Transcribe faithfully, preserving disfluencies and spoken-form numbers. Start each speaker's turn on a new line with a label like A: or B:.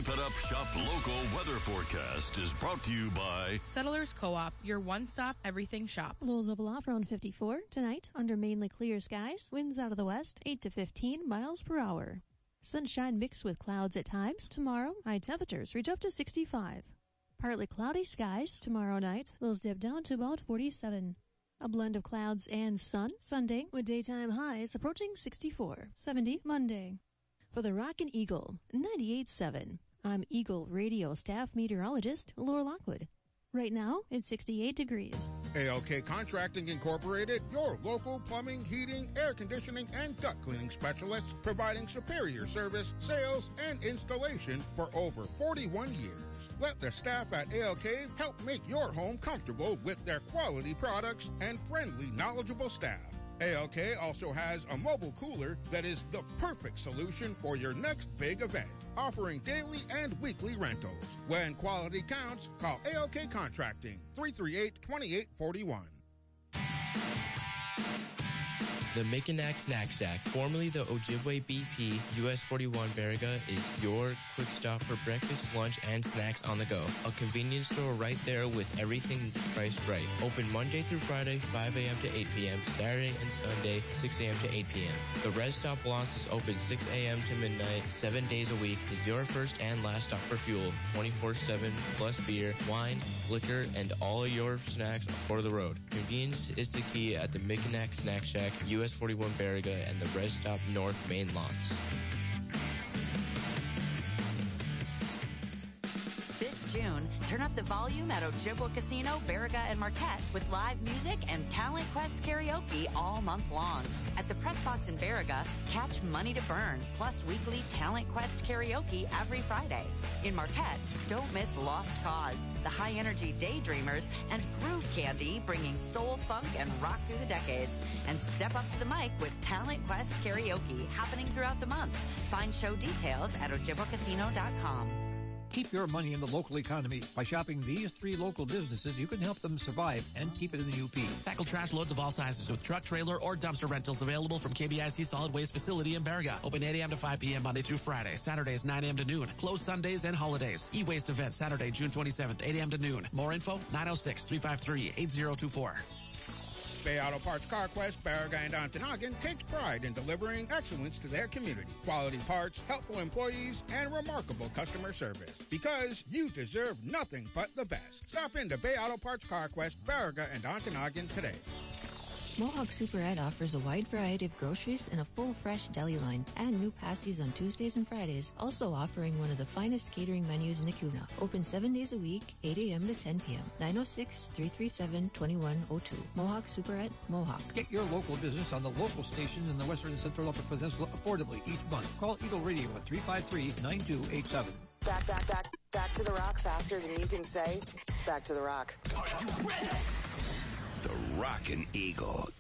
A: Keep It Up Shop Local weather forecast is brought to you by
B: Settlers Co-op, your one-stop everything shop.
C: Lows of aloft around fifty-four. Tonight, under mainly clear skies. Winds out of the west, eight to fifteen miles per hour. Sunshine mixed with clouds at times. Tomorrow, high temperatures reach up to sixty-five. Partly cloudy skies tomorrow night. Lows dip down to about forty-seven. A blend of clouds and sun. Sunday, with daytime highs approaching sixty-four. seventy Monday. For the Rockin' Eagle, ninety-eight point seven. I'm Eagle Radio staff meteorologist Laura Lockwood. Right now, it's sixty-eight degrees.
D: A L K Contracting Incorporated, your local plumbing, heating, air conditioning, and duct cleaning specialists, providing superior service, sales, and installation for over forty-one years. Let the staff at A L K help make your home comfortable with their quality products and friendly, knowledgeable staff. A L K also has a mobile cooler that is the perfect solution for your next big event, offering daily and weekly rentals. When quality counts, call A L K Contracting, three three eight, two eight four one.
E: The Mickinac Snack Shack, formerly the Ojibwe B P U S forty-one Baraga, is your quick stop for breakfast, lunch, and snacks on the go. A convenience store right there with everything priced right. Open Monday through Friday, five a.m. to eight p.m., Saturday and Sunday, six a.m. to eight p.m. The Red Stop Blonce is open six a.m. to midnight, seven days a week. Is your first and last stop for fuel, twenty-four seven, plus beer, wine, liquor, and all your snacks for the road. Convenience is the key at the Mickinac Snack Shack, U S forty-one Baraga, and the Red Stop North main lots.
F: This June, turn up the volume at Ojibwa Casino, Baraga, and Marquette with live music and Talent Quest karaoke all month long. At the Press Box in Baraga, catch Money to Burn, plus weekly Talent Quest karaoke every Friday. In Marquette, don't miss Lost Cause, the high-energy Daydreamers, and Groove Candy, bringing soul, funk, and rock through the decades. And step up to the mic with Talent Quest karaoke happening throughout the month. Find show details at ojibwa casino dot com.
G: Keep your money in the local economy. By shopping these three local businesses, you can help them survive and keep it in the U P.
H: Tackle trash loads of all sizes with truck, trailer, or dumpster rentals available from K B I C Solid Waste Facility in Baraga. Open eight a.m. to five p.m. Monday through Friday. Saturdays nine a.m. to noon. Closed Sundays and holidays. E-Waste event Saturday, June twenty-seventh, eight a.m. to noon. More info, nine oh six, three five three, eight oh two four.
D: Bay Auto Parts CarQuest, Baraga, and Ontonagon takes pride in delivering excellence to their community. Quality parts, helpful employees, and remarkable customer service. Because you deserve nothing but the best. Stop into Bay Auto Parts CarQuest, Baraga, and Ontonagon today.
I: Mohawk Super Ed offers a wide variety of groceries and a full fresh deli line, and new pasties on Tuesdays and Fridays, also offering one of the finest catering menus in the Kuna. Open seven days a week, eight a.m. to ten p.m. nine oh six, three three seven, two one oh two. Mohawk Super Ed, Mohawk.
G: Get your local business on the local stations in the Western and Central Upper Peninsula affordably each month. Call Eagle Radio at three five three, nine two eight seven.
J: Back, back, back, back to the rock faster than you can say. Back to the rock.
K: Are you ready? The Rockin' Eagle